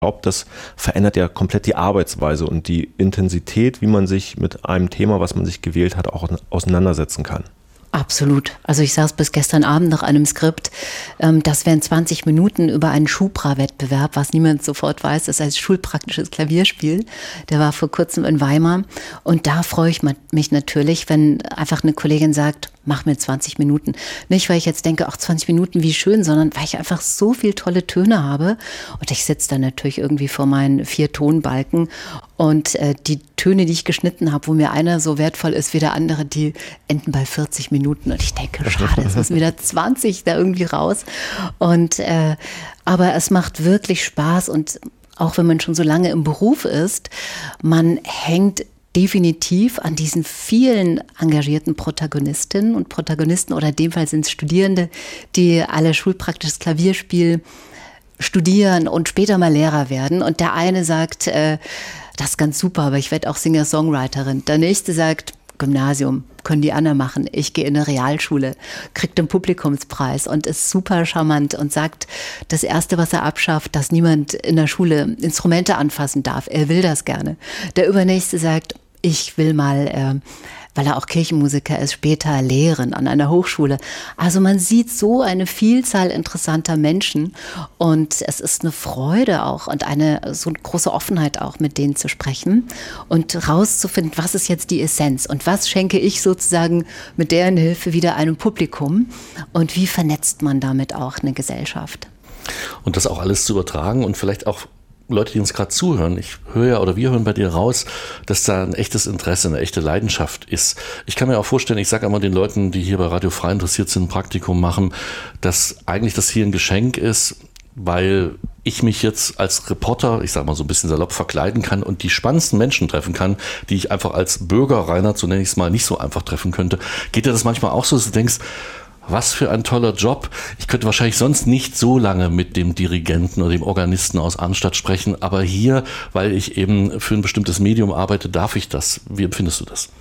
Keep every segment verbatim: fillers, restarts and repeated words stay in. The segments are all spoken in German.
glaube, das verändert ja komplett die Arbeitsweise und die Intensität, wie man sich mit einem Thema, was man sich gewählt hat, auch auseinandersetzen kann. Absolut. Also ich saß bis gestern Abend nach einem Skript, ähm, das wären zwanzig Minuten über einen Schubra-Wettbewerb, was niemand sofort weiß, das heißt schulpraktisches Klavierspiel. Der war vor kurzem in Weimar und da freue ich mich natürlich, wenn einfach eine Kollegin sagt, mach mir zwanzig Minuten. Nicht, weil ich jetzt denke, ach zwanzig Minuten, wie schön, sondern weil ich einfach so viel tolle Töne habe und ich sitze dann natürlich irgendwie vor meinen vier Tonbalken und äh, die Töne, die ich geschnitten habe, wo mir einer so wertvoll ist wie der andere, die enden bei vierzig Minuten und ich denke, schade, jetzt müssen wieder zwanzig da irgendwie raus und äh, aber es macht wirklich Spaß und auch wenn man schon so lange im Beruf ist, man hängt definitiv an diesen vielen engagierten Protagonistinnen und Protagonisten oder in dem Fall sind es Studierende, die alle schulpraktisches Klavierspiel studieren und später mal Lehrer werden. Und der eine sagt, äh, das ist ganz super, aber ich werde auch Singer-Songwriterin. Der nächste sagt, Gymnasium, können die anderen machen. Ich gehe in eine Realschule, kriegt den Publikumspreis und ist super charmant und sagt, das Erste, was er abschafft, dass niemand in der Schule Instrumente anfassen darf. Er will das gerne. Der Übernächste sagt, ich will mal, äh, weil er auch Kirchenmusiker ist, später lehren an einer Hochschule. Also man sieht so eine Vielzahl interessanter Menschen und es ist eine Freude auch und eine so eine große Offenheit auch, mit denen zu sprechen und rauszufinden, was ist jetzt die Essenz und was schenke ich sozusagen mit deren Hilfe wieder einem Publikum und wie vernetzt man damit auch eine Gesellschaft. Und das auch alles zu übertragen und vielleicht auch Leute, die uns gerade zuhören, ich höre ja oder wir hören bei dir raus, dass da ein echtes Interesse, eine echte Leidenschaft ist. Ich kann mir auch vorstellen, ich sage immer den Leuten, die hier bei Radio Frei interessiert sind, ein Praktikum machen, dass eigentlich das hier ein Geschenk ist, weil ich mich jetzt als Reporter, ich sage mal so ein bisschen salopp, verkleiden kann und die spannendsten Menschen treffen kann, die ich einfach als Bürger, Reinhard, so nenne ich es mal, nicht so einfach treffen könnte. Geht dir das manchmal auch so, dass du denkst, was für ein toller Job. Ich könnte wahrscheinlich sonst nicht so lange mit dem Dirigenten oder dem Organisten aus Arnstadt sprechen, aber hier, weil ich eben für ein bestimmtes Medium arbeite, darf ich das. Wie empfindest du das?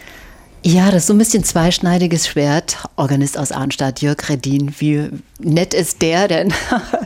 Ja, das ist so ein bisschen zweischneidiges Schwert. Organist aus Arnstadt, Jörg Redin, wie nett ist der denn?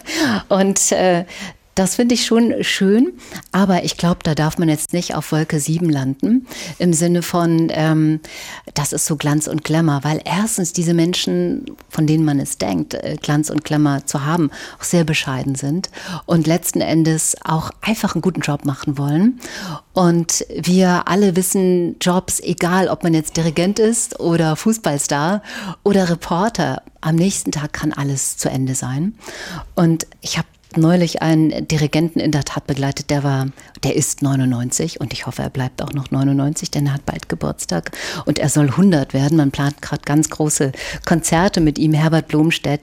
Und äh, das finde ich schon schön, aber ich glaube, da darf man jetzt nicht auf Wolke sieben landen, im Sinne von, ähm, das ist so Glanz und Glamour, weil erstens diese Menschen, von denen man es denkt, äh, Glanz und Glamour zu haben, auch sehr bescheiden sind und letzten Endes auch einfach einen guten Job machen wollen. Und wir alle wissen, Jobs, egal ob man jetzt Dirigent ist oder Fußballstar oder Reporter, am nächsten Tag kann alles zu Ende sein. Und ich habe neulich einen Dirigenten in der Tat begleitet, der war, der ist neunundneunzig und ich hoffe, er bleibt auch noch neunundneunzig, denn er hat bald Geburtstag und er soll hundert werden. Man plant gerade ganz große Konzerte mit ihm, Herbert Blomstedt,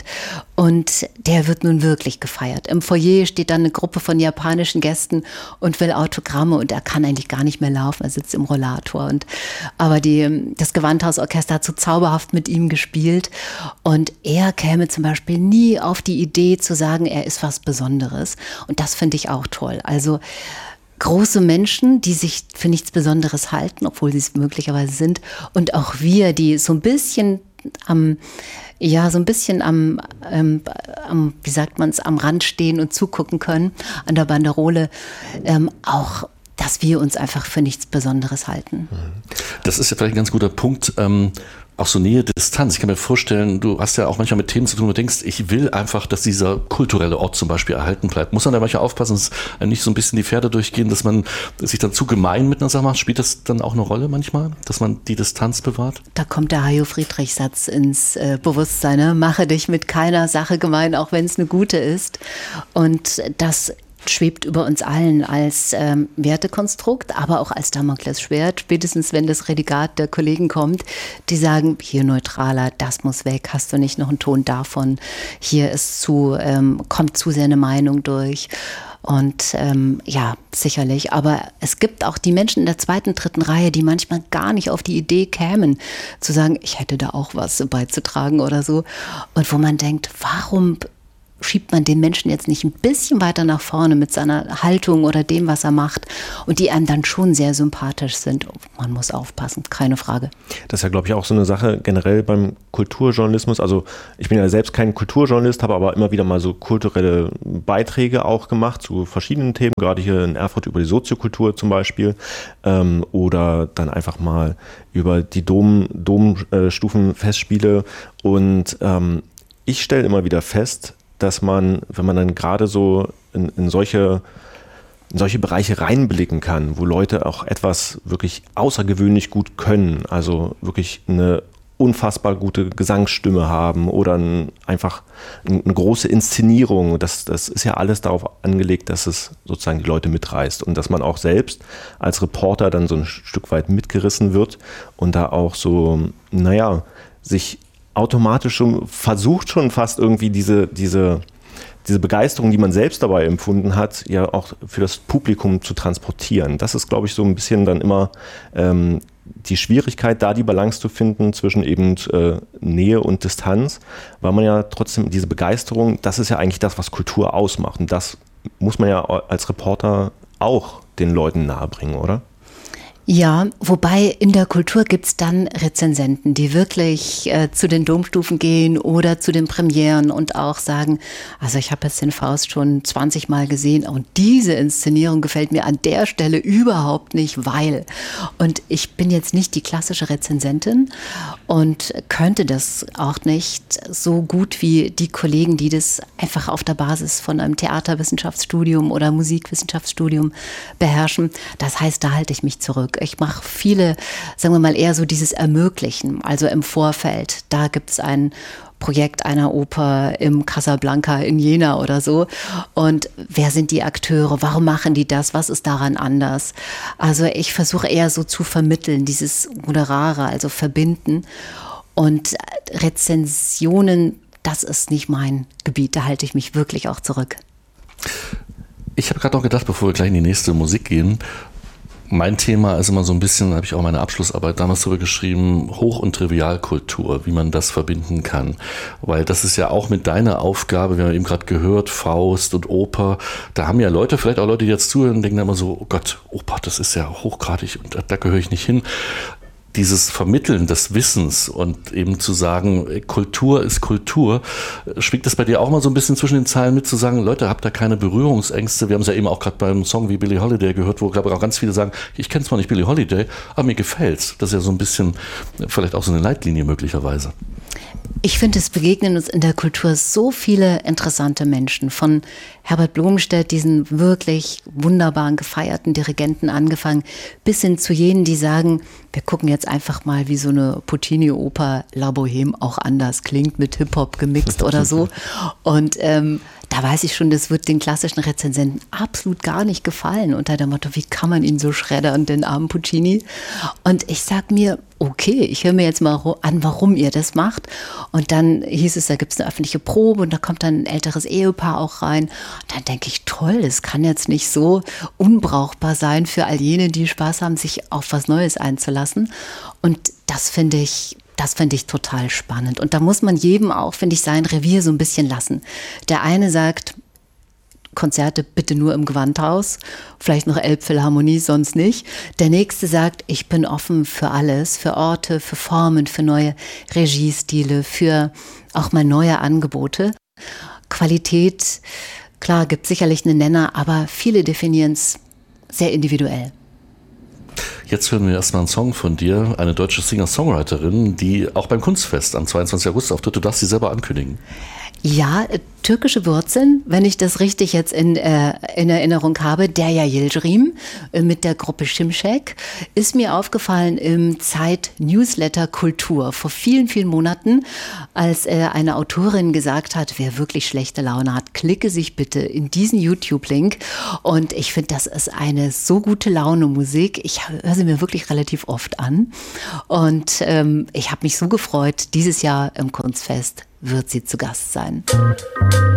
und der wird nun wirklich gefeiert. Im Foyer steht dann eine Gruppe von japanischen Gästen und will Autogramme und er kann eigentlich gar nicht mehr laufen, er sitzt im Rollator. Und, aber die, das Gewandhausorchester hat so zauberhaft mit ihm gespielt und er käme zum Beispiel nie auf die Idee zu sagen, er ist was Besonderes. Und das finde ich auch toll. Also große Menschen, die sich für nichts Besonderes halten, obwohl sie es möglicherweise sind. Und auch wir, die so ein bisschen am, ja, so ein bisschen am, ähm, am wie sagt man es, am Rand stehen und zugucken können, an der Banderole, ähm, auch, dass wir uns einfach für nichts Besonderes halten. Das ist ja vielleicht ein ganz guter Punkt. Ähm Auch so Nähe, Distanz. Ich kann mir vorstellen, du hast ja auch manchmal mit Themen zu tun, wo du denkst, ich will einfach, dass dieser kulturelle Ort zum Beispiel erhalten bleibt. Muss man da manchmal aufpassen, dass einem nicht so ein bisschen die Pferde durchgehen, dass man sich dann zu gemein mit einer Sache macht? Spielt das dann auch eine Rolle manchmal, dass man die Distanz bewahrt? Da kommt der Hajo-Friedrich-Satz ins äh, Bewusstsein. Ne? Mache dich mit keiner Sache gemein, auch wenn es eine gute ist. Und das schwebt über uns allen als ähm, Wertekonstrukt, aber auch als Damoklesschwert, spätestens wenn das Redigat der Kollegen kommt, die sagen, hier neutraler, das muss weg, hast du nicht noch einen Ton davon, hier ist zu, ähm, kommt zu sehr eine Meinung durch. Und ähm, ja, sicherlich, aber es gibt auch die Menschen in der zweiten, dritten Reihe, die manchmal gar nicht auf die Idee kämen, zu sagen, ich hätte da auch was beizutragen oder so. Und wo man denkt, warum schiebt man den Menschen jetzt nicht ein bisschen weiter nach vorne mit seiner Haltung oder dem, was er macht und die einem dann schon sehr sympathisch sind. Man muss aufpassen, keine Frage. Das ist ja, glaube ich, auch so eine Sache generell beim Kulturjournalismus. Also ich bin ja selbst kein Kulturjournalist, habe aber immer wieder mal so kulturelle Beiträge auch gemacht zu verschiedenen Themen, gerade hier in Erfurt über die Soziokultur zum Beispiel ähm, oder dann einfach mal über die Dom, Domstufenfestspiele und ähm, ich stelle immer wieder fest, dass man, wenn man dann gerade so in, in, solche, in solche Bereiche reinblicken kann, wo Leute auch etwas wirklich außergewöhnlich gut können, also wirklich eine unfassbar gute Gesangsstimme haben oder ein, einfach eine große Inszenierung, das, das ist ja alles darauf angelegt, dass es sozusagen die Leute mitreißt und dass man auch selbst als Reporter dann so ein Stück weit mitgerissen wird und da auch so, naja, sich automatisch schon versucht schon fast irgendwie diese, diese, diese Begeisterung, die man selbst dabei empfunden hat, ja auch für das Publikum zu transportieren. Das ist, glaube ich, so ein bisschen dann immer ähm, die Schwierigkeit, da die Balance zu finden zwischen eben äh, Nähe und Distanz, weil man ja trotzdem diese Begeisterung, das ist ja eigentlich das, was Kultur ausmacht. Und das muss man ja als Reporter auch den Leuten nahebringen, oder? Ja, wobei in der Kultur gibt's dann Rezensenten, die wirklich äh, zu den Domstufen gehen oder zu den Premieren und auch sagen, also ich habe jetzt den Faust schon zwanzig Mal gesehen und diese Inszenierung gefällt mir an der Stelle überhaupt nicht, weil. Und ich bin jetzt nicht die klassische Rezensentin und könnte das auch nicht so gut wie die Kollegen, die das einfach auf der Basis von einem Theaterwissenschaftsstudium oder Musikwissenschaftsstudium beherrschen. Das heißt, da halte ich mich zurück. Ich mache viele, sagen wir mal, eher so dieses Ermöglichen, also im Vorfeld. Da gibt es ein Projekt einer Oper im Casablanca in Jena oder so. Und wer sind die Akteure? Warum machen die das? Was ist daran anders? Also ich versuche eher so zu vermitteln, dieses Moderare, also verbinden. Und Rezensionen, das ist nicht mein Gebiet. Da halte ich mich wirklich auch zurück. Ich habe gerade noch gedacht, bevor wir gleich in die nächste Musik gehen, mein Thema ist immer so ein bisschen, da habe ich auch meine Abschlussarbeit damals darüber geschrieben, Hoch- und Trivialkultur, wie man das verbinden kann. Weil das ist ja auch mit deiner Aufgabe, wir haben eben gerade gehört, Faust und Oper, da haben ja Leute, vielleicht auch Leute, die jetzt zuhören, denken immer so, oh Gott, Oper, das ist ja hochgradig und da, da gehöre ich nicht hin. Dieses Vermitteln des Wissens und eben zu sagen, Kultur ist Kultur, schwingt das bei dir auch mal so ein bisschen zwischen den Zeilen mit, zu sagen, Leute, habt da keine Berührungsängste? Wir haben es ja eben auch gerade beim Song wie Billie Holiday gehört, wo, glaube ich, auch ganz viele sagen, ich kenne zwar nicht Billie Holiday, aber mir gefällt's. Das ist ja so ein bisschen, vielleicht auch so eine Leitlinie möglicherweise. Ich finde, es begegnen uns in der Kultur so viele interessante Menschen. Von Herbert Blomstedt, diesen wirklich wunderbaren, gefeierten Dirigenten angefangen, bis hin zu jenen, die sagen, wir gucken jetzt einfach mal, wie so eine Puccini-Oper La Bohème auch anders klingt, mit Hip-Hop gemixt oder so. Und ähm, da weiß ich schon, das wird den klassischen Rezensenten absolut gar nicht gefallen, unter dem Motto, wie kann man ihn so schreddern, den armen Puccini? Und ich sag mir, okay, ich höre mir jetzt mal an, warum ihr das macht. Und dann hieß es, da gibt es eine öffentliche Probe und da kommt dann ein älteres Ehepaar auch rein. Und dann denke ich, toll, das kann jetzt nicht so unbrauchbar sein für all jene, die Spaß haben, sich auf was Neues einzulassen. Und das finde ich Das finde ich total spannend. Und da muss man jedem auch, finde ich, sein Revier so ein bisschen lassen. Der eine sagt, Konzerte bitte nur im Gewandhaus, vielleicht noch Elbphilharmonie, sonst nicht. Der nächste sagt, ich bin offen für alles, für Orte, für Formen, für neue Regiestile, für auch mal neue Angebote. Qualität, klar, gibt sicherlich einen Nenner, aber viele definieren es sehr individuell. Jetzt hören wir erstmal einen Song von dir, eine deutsche Singer-Songwriterin, die auch beim Kunstfest am zweiundzwanzigsten August auftritt. Du darfst sie selber ankündigen. Ja, äh, türkische Wurzeln, wenn ich das richtig jetzt in, äh, in Erinnerung habe. Derya Yildirim äh, mit der Gruppe Şimşek ist mir aufgefallen im Zeit-Newsletter Kultur vor vielen, vielen Monaten, als äh, eine Autorin gesagt hat, wer wirklich schlechte Laune hat, klicke sich bitte in diesen YouTube-Link. Und ich finde, das ist eine so gute Laune-Musik. Ich höre sie mir wirklich relativ oft an. Und ähm, ich habe mich so gefreut, dieses Jahr im Kunstfest wird sie zu Gast sein.